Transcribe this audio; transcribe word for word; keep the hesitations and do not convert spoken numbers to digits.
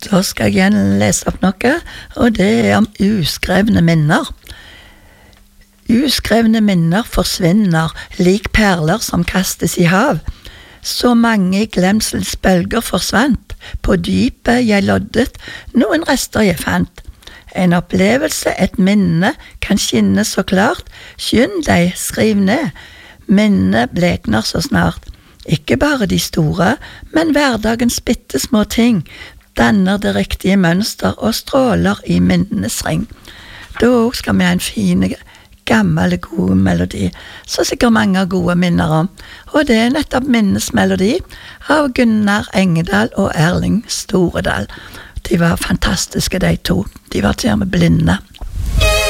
Da skal jeg igjen lese opp noe, og det er om uskrevne minner. Uskrevne minner forsvinner, lik perler som kastes i hav. Så mange glemselsbølger forsvant, på dypet jeg loddet, noen rester jeg fant. En opplevelse, et minne, kan skinne så klart, skynd deg, skriv ned. Minnet blekner så snart. Ikke bare de store, men hverdagens bittesmå ting danner det riktige mønster og stråler i minnenes ring. Da skal vi ha en fin, gammel, god melodi, så sikkert mange har gode minner om. Og det er nettopp minnesmelodi av Gunnar Engedal og Erling Storedal. De var fantastiske, de to. De var til og med blinde.